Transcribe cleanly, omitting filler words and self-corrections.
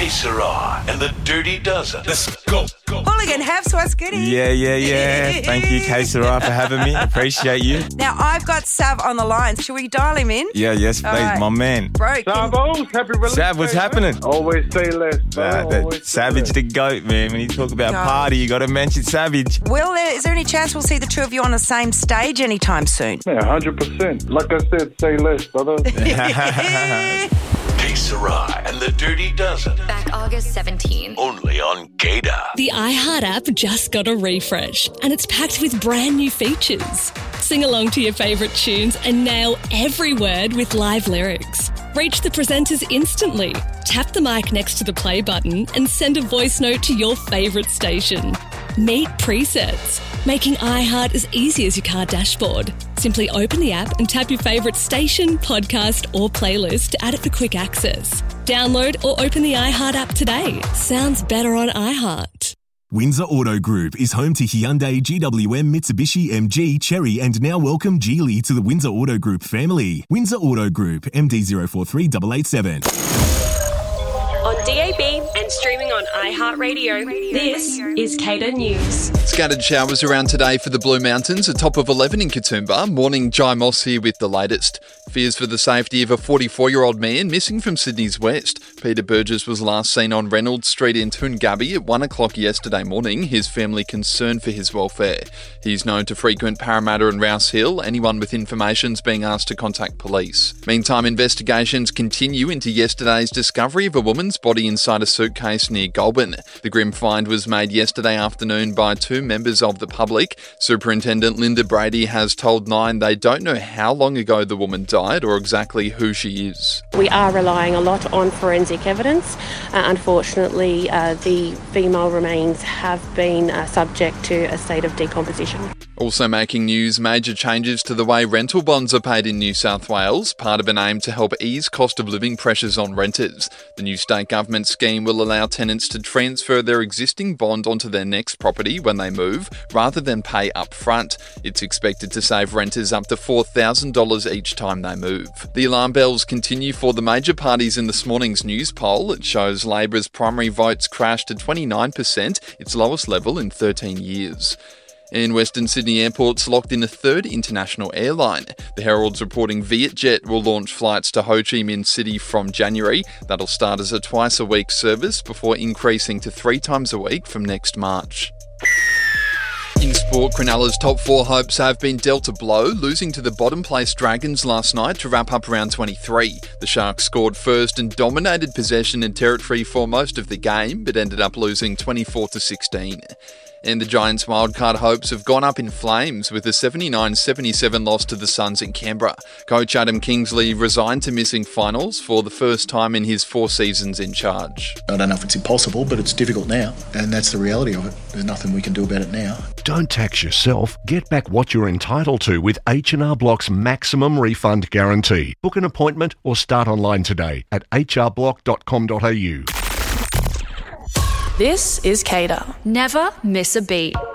Que Sera and the Dirty Dozen. Let's go. Hooligan, have Swaskitty. Yeah. Thank you, Que Sera, for having me. Appreciate you. Now, I've got Sav on the line. Should we dial him in? Yes, please, right. my man. Bro, Savos, happy release. Sav, what's happening? Always say less. Savage the goat, man. When you talk about party, you got to mention Savage. is there any chance we'll see the two of you on the same stage anytime soon? Yeah, 100%. Like I said, say less, brother. Que Sera and the Dirty Dozen. Back August 17. Only on Gator. The iHeart app just got a refresh and it's packed with brand new features. Sing along to your favourite tunes and nail every word with live lyrics. Reach the presenters instantly. Tap the mic next to the play button and send a voice note to your favourite station. Meet presets, making iHeart as easy as your car dashboard. Simply open the app and tap your favourite station, podcast or playlist to add it for quick access. Download or open the iHeart app today. Sounds better on iHeart. Windsor Auto Group is home to Hyundai, GWM, Mitsubishi, MG, Chery and now welcome Geely to the Windsor Auto Group family. Windsor Auto Group, MD043887. On DAB and streaming on iHeartRadio, this is Cater News. Scattered showers around today for the Blue Mountains, a top of 11 in Katoomba. Morning, Jai Moss here with the latest. Fears for the safety of a 44-year-old man missing from Sydney's west. Peter Burgess was last seen on Reynolds Street in Toongabbie at 1 o'clock yesterday morning, his family concerned for his welfare. He's known to frequent Parramatta and Rouse Hill. Anyone with information's being asked to contact police. Meantime, investigations continue into yesterday's discovery of a woman's body inside a suitcase near Goulburn. The grim find was made yesterday afternoon by two members of the public. Superintendent Linda Brady has told Nine they don't know how long ago the woman died or exactly who she is. We are relying a lot on forensic evidence. Unfortunately, the female remains have been subject to a state of decomposition. Also making news, major changes to the way rental bonds are paid in New South Wales, part of an aim to help ease cost of living pressures on renters. The new state government scheme will allow tenants to transfer their existing bond onto their next property when they move, rather than pay up front. It's expected to save renters up to $4,000 each time they move. The alarm bells continue for the major parties in this morning's news poll. It shows Labor's primary votes crashed to 29%, its lowest level in 13 years. And Western Sydney Airport's locked in a third international airline. The Herald's reporting Vietjet will launch flights to Ho Chi Minh City from January. That'll start as a twice-a-week service before increasing to 3 times a week from next March. In sport, Cronulla's top 4 hopes have been dealt a blow, losing to the bottom-place Dragons last night to wrap up round 23. The Sharks scored first and dominated possession and territory for most of the game, but ended up losing 24-16. And the Giants' wildcard hopes have gone up in flames with a 79-77 loss to the Suns in Canberra. Coach Adam Kingsley resigned to missing finals for the first time in his 4 seasons in charge. I don't know if it's impossible, but it's difficult now, and that's the reality of it. There's nothing we can do about it now. Don't tax yourself. Get back what you're entitled to with H&R Block's maximum refund guarantee. Book an appointment or start online today at hrblock.com.au. This is Cater. Never miss a beat.